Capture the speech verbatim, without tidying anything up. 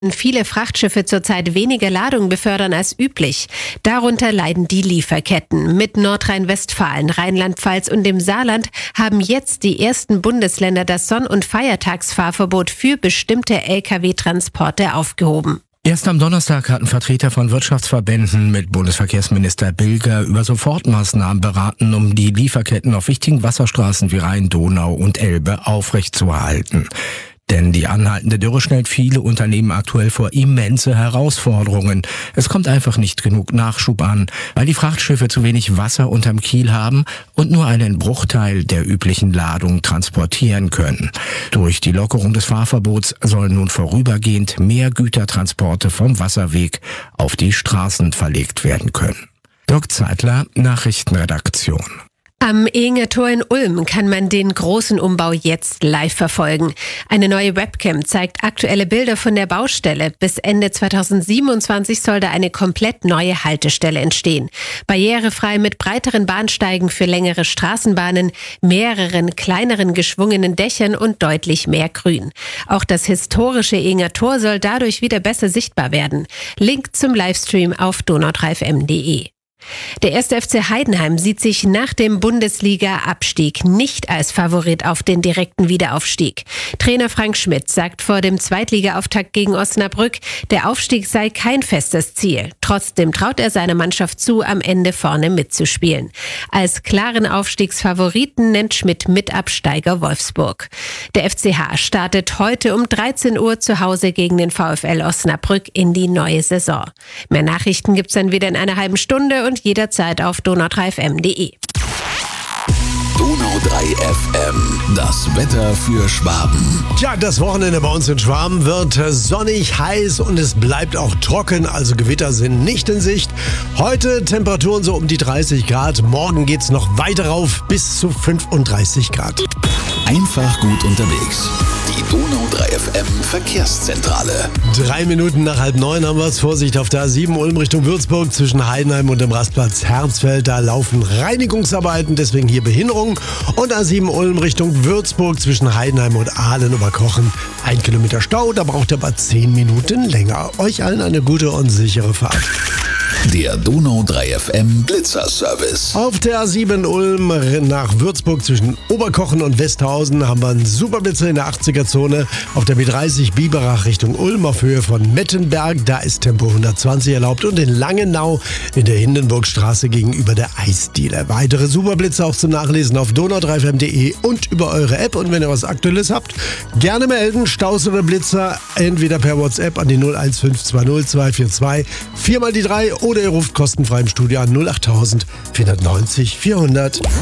Viele Frachtschiffe zurzeit weniger Ladung befördern als üblich. Darunter leiden die Lieferketten. Mit Nordrhein-Westfalen, Rheinland-Pfalz und dem Saarland haben jetzt die ersten Bundesländer das Sonn- und Feiertagsfahrverbot für bestimmte L K W-Transporte aufgehoben. Erst am Donnerstag hatten Vertreter von Wirtschaftsverbänden mit Bundesverkehrsminister Bilger über Sofortmaßnahmen beraten, um die Lieferketten auf wichtigen Wasserstraßen wie Rhein, Donau und Elbe aufrechtzuerhalten. Denn die anhaltende Dürre stellt viele Unternehmen aktuell vor immense Herausforderungen. Es kommt einfach nicht genug Nachschub an, weil die Frachtschiffe zu wenig Wasser unterm Kiel haben und nur einen Bruchteil der üblichen Ladung transportieren können. Durch die Lockerung des Fahrverbots sollen nun vorübergehend mehr Gütertransporte vom Wasserweg auf die Straßen verlegt werden können. Dirk Zeitler, Nachrichtenredaktion. Am Ehinger Tor in Ulm kann man den großen Umbau jetzt live verfolgen. Eine neue Webcam zeigt aktuelle Bilder von der Baustelle. Bis Ende zweitausendsiebenundzwanzig soll da eine komplett neue Haltestelle entstehen. Barrierefrei mit breiteren Bahnsteigen für längere Straßenbahnen, mehreren kleineren geschwungenen Dächern und deutlich mehr Grün. Auch das historische Ehinger Tor soll dadurch wieder besser sichtbar werden. Link zum Livestream auf donau drei F M punkt de. Der erste F C Heidenheim sieht sich nach dem Bundesliga-Abstieg nicht als Favorit auf den direkten Wiederaufstieg. Trainer Frank Schmidt sagt vor dem Zweitliga-Auftakt gegen Osnabrück, der Aufstieg sei kein festes Ziel. Trotzdem traut er seiner Mannschaft zu, am Ende vorne mitzuspielen. Als klaren Aufstiegsfavoriten nennt Schmidt Mitabsteiger Wolfsburg. Der F C H startet heute um dreizehn Uhr zu Hause gegen den VfL Osnabrück in die neue Saison. Mehr Nachrichten gibt's dann wieder in einer halben Stunde und jederzeit auf donau drei F M punkt de. Donau drei F M, das Wetter für Schwaben. Tja, das Wochenende bei uns in Schwaben wird sonnig, heiß und es bleibt auch trocken, also Gewitter sind nicht in Sicht. Heute Temperaturen so um die dreißig Grad, morgen geht's noch weiter rauf bis zu fünfunddreißig Grad. Einfach gut unterwegs. Die Donau drei F M Verkehrszentrale. Drei Minuten nach halb neun haben wir es. Vorsicht auf der A sieben Ulm Richtung Würzburg zwischen Heidenheim und dem Rastplatz Herzfeld. Da laufen Reinigungsarbeiten, deswegen hier Behinderung. Und A sieben Ulm Richtung Würzburg zwischen Heidenheim und Ahlen-Oberkochen. Ein Kilometer Stau, da braucht ihr aber zehn Minuten länger. Euch allen eine gute und sichere Fahrt. Der Donau drei F M Blitzerservice. Auf der A sieben Ulm nach Würzburg zwischen Oberkochen und Westhausen haben wir einen Superblitzer in der achtziger-Zone. Auf der B dreißig Biberach Richtung Ulm auf Höhe von Mettenberg, da ist Tempo hundertzwanzig erlaubt. Und in Langenau in der Hindenburgstraße gegenüber der Eisdiele. Weitere Superblitzer auch zum Nachlesen auf donau drei F M punkt de und über eure App. Und wenn ihr was Aktuelles habt, gerne melden. Staus oder Blitzer entweder per WhatsApp an die null eins fünf zwei null zwei vier zwei vier mal die drei oder ihr ruft kostenfrei im Studio an null acht vierhundertneunzig vierhundert.